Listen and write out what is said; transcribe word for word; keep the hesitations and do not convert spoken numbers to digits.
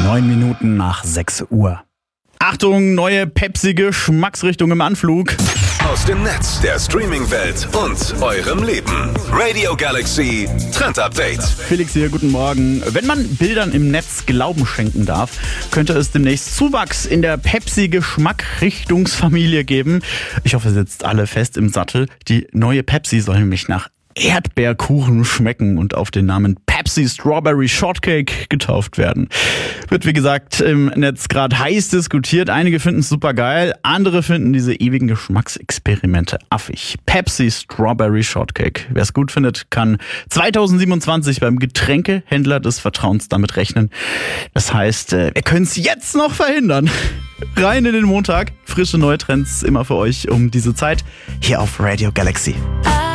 Neun Minuten nach sechs Uhr. Achtung, neue Pepsi-Geschmacksrichtung im Anflug. Aus dem Netz, der Streaming-Welt und eurem Leben. Radio Galaxy Trend Update. Felix hier, guten Morgen. Wenn man Bildern im Netz Glauben schenken darf, könnte es demnächst Zuwachs in der Pepsi-Geschmackrichtungsfamilie geben. Ich hoffe, ihr sitzt alle fest im Sattel. Die neue Pepsi soll nämlich nach Erdbeerkuchen schmecken und auf den Namen Pepsi Strawberry Shortcake getauft werden. Wird wie gesagt im Netz gerade heiß diskutiert. Einige finden es super geil, andere finden diese ewigen Geschmacksexperimente affig. Pepsi Strawberry Shortcake. Wer es gut findet, kann zweitausendsiebenundzwanzig beim Getränkehändler des Vertrauens damit rechnen. Das heißt, wir können es jetzt noch verhindern. Rein in den Montag. Frische neue Trends immer für euch um diese Zeit. Hier auf Radio Galaxy.